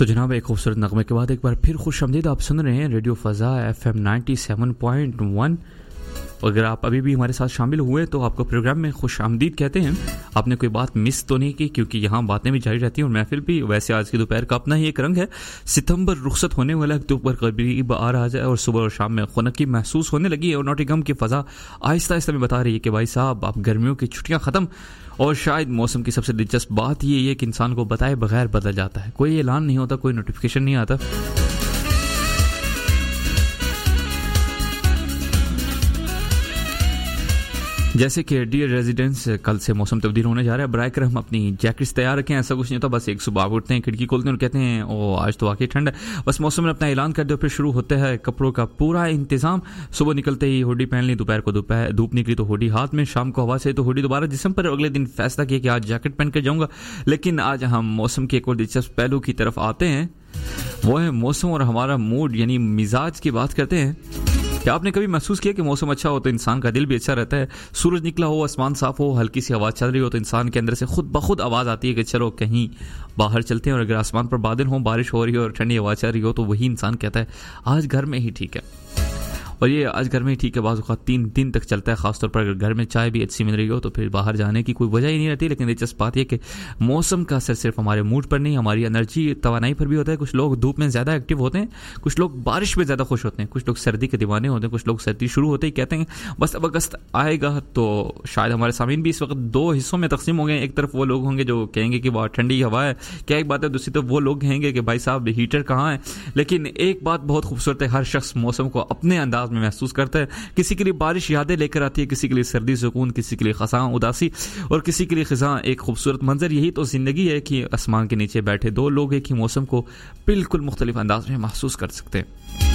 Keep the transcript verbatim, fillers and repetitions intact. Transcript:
तो जनाब, एक खूबसूरत नगमे के बाद एक बार फिर खुश आमदीद। आप सुन रहे हैं radio फ़ज़ा F M ninety seven point one. अगर आप अभी भी हमारे साथ शामिल हुए तो आपको प्रोग्राम में खुश आमदीद कहते हैं। आपने कोई बात मिस तो नहीं की, क्योंकि यहाँ बातें भी जारी रहती हैं और महफिल भी। वैसे आज की दोपहर का अपना ही एक रंग है। सितंबर रुखसत होने वाला है, अक्टूबर करीब आ रहा है और सुबह और शाम में खुनकी महसूस होने लगी है और नॉटिंघम की फ़ज़ा आहिस्ता आहिस्ता में बता रही है कि भाई साहब, अब गर्मियों की छुट्टियाँ ख़त्म। और शायद मौसम की सबसे दिलचस्प बात ये है कि इंसान को बताए बगैर बदल जाता है। कोई ऐलान नहीं होता, कोई नोटिफिकेशन नहीं आता। जैसे कि डियर रेजिडेंट्स, कल से मौसम तब्दील होने जा रहा है। बराए करम अपनी जैकेट्स तैयार रखें। ऐसा कुछ नहीं होता, बस एक सुबह उठते हैं, खिड़की खोलते हैं और कहते हैं ओ आज तो वाकई ठंड है। बस मौसम ने अपना ऐलान कर दिया, फिर शुरू होता है कपड़ों का पूरा इंतजाम। सुबह निकलते ही हुडी पहन ली, दोपहर को दोपहर धूप निकली तो हुडी हाथ में, शाम को हवा से तो हुडी दोबारा जिस्म पर। अगले दिन फैसला किया कि आज जैकेट पहन कर जाऊंगा। लेकिन आज हम मौसम के एक और दिलचस्प पहलू की तरफ आते हैं, वो है मौसम और हमारा मूड यानी मिजाज की बात करते हैं। क्या आपने कभी महसूस किया कि मौसम अच्छा हो तो इंसान का दिल भी अच्छा रहता है? सूरज निकला हो, आसमान साफ हो, हल्की सी आवाज़ चल रही हो तो इंसान के अंदर से खुद ब खुद आवाज़ आती है कि चलो कहीं बाहर चलते हैं। और अगर आसमान पर बादल हो, बारिश हो रही हो और ठंडी आवाज़ चल रही हो तो वही इंसान कहता है आज घर में ही ठीक है। और ये आज घर में ही ठीक है बाज़ औक़ात तीन दिन तक चलता है, खासतौर पर अगर घर में चाय भी अच्छी मिल रही हो तो फिर बाहर जाने की कोई वजह ही नहीं रहती। लेकिन दिलचस्प बात यह कि मौसम का असर सिर्फ हमारे मूड पर नहीं, हमारी एनर्जी तवानाई पर भी होता है। कुछ लोग धूप में ज़्यादा एक्टिव होते हैं, कुछ लोग बारिश में ज़्यादा खुश होते हैं, कुछ लोग सर्दी के दीवाने होते हैं, कुछ लोग सर्दी शुरू होते ही कहते हैं बस अब अगस्त आएगा। तो शायद हमारे सामीन भी इस वक्त दो हिस्सों में तकसीम हो गए। एक तरफ वो लोग होंगे जो कहेंगे कि बहुत ठंडी हवा है, क्या एक बात है। दूसरी तरफ वो लोग कहेंगे कि भाई साहब हीटर कहाँ है। लेकिन एक बात बहुत खूबसूरत है, हर शख्स मौसम को अपने अंदाज में महसूस करता है। किसी के लिए बारिश यादें लेकर आती है, किसी के लिए सर्दी सुकून, किसी के लिए खज़ां उदासी और किसी के लिए खज़ां एक खूबसूरत मंजर। यही तो जिंदगी है कि आसमान के नीचे बैठे दो लोग एक ही मौसम को बिल्कुल मुख्तलिफ अंदाज में महसूस कर सकते हैं।